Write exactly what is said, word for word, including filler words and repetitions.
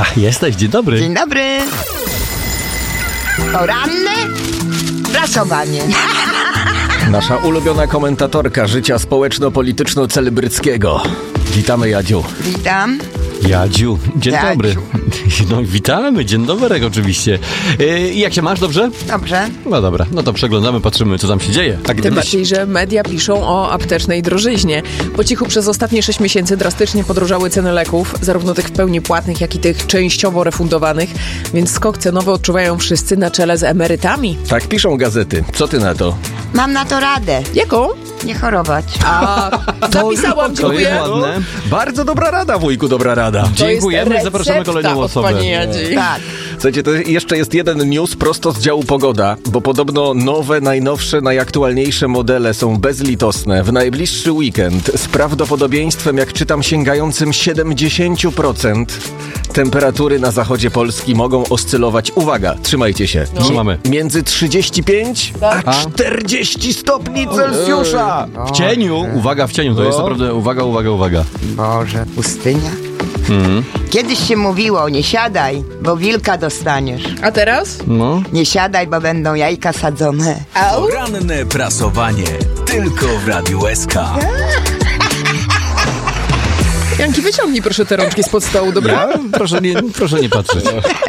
Jesteś, dzień dobry. Dzień dobry. Poranne prasowanie. Nasza ulubiona komentatorka życia społeczno-polityczno-celebryckiego. Witamy, Jadziu. Witam. Jadziu, dzień Jadziu. dobry. No witamy, dzień dobry oczywiście. Yy, jak się masz, dobrze? Dobrze. No dobra, no to przeglądamy, patrzymy, co tam się dzieje. A Tym gdybyś... bardziej, że media piszą o aptecznej drożyźnie. Po cichu przez ostatnie sześć miesięcy drastycznie podrożały ceny leków, zarówno tych w pełni płatnych, jak i tych częściowo refundowanych, więc skok cenowy odczuwają wszyscy na czele z emerytami. Tak piszą gazety. Co ty na to? Mam na to radę. Jaką? Nie chorować. A, zapisałam, To jest dziękuję. ładne. Bardzo dobra rada, wujku, dobra rada. To Dziękujemy, jest zapraszamy recepta kolejną od osobę. pani Jadzi. Tak. Słuchajcie, to jeszcze jest jeden news prosto z działu pogoda, bo podobno nowe, najnowsze, najaktualniejsze modele są bezlitosne. W najbliższy weekend z prawdopodobieństwem, jak czytam, sięgającym siedemdziesiąt procent temperatury na zachodzie Polski mogą oscylować, uwaga, trzymajcie się, No. Trzymamy. między trzydzieści pięć a czterdzieści stopni Celsjusza. W cieniu, uwaga, w cieniu, to jest naprawdę, uwaga, uwaga, uwaga. Boże, pustynia. Mhm. Kiedyś się mówiło, nie siadaj, bo wilka dostaniesz. A teraz? No. Nie siadaj, bo będą jajka sadzone. Au. Poranne prasowanie. Tylko w Radiu S K. Janki, wyciągnij proszę te rączki spod stołu, dobra? Ja? Proszę nie, proszę nie patrzeć.